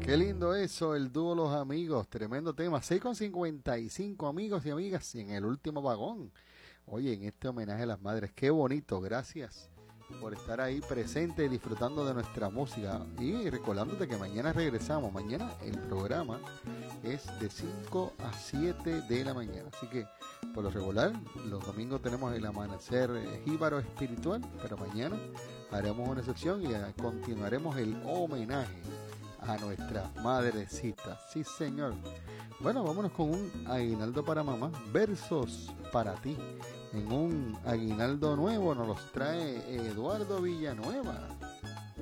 Qué lindo eso, el dúo Los Amigos, tremendo tema. 6:55 amigos y amigas en el último vagón. Oye, en este homenaje a las madres, qué bonito, gracias por estar ahí presente y disfrutando de nuestra música. Y recordándote que mañana regresamos, mañana el programa es de 5 a 7 de la mañana. Así que, por lo regular, los domingos tenemos el amanecer jíbaro espiritual, pero mañana haremos una excepción y continuaremos el homenaje a nuestra madrecita. Sí, señor. Bueno, vámonos con un aguinaldo para mamá, versos para ti. En un aguinaldo nuevo nos los trae Eduardo Villanueva.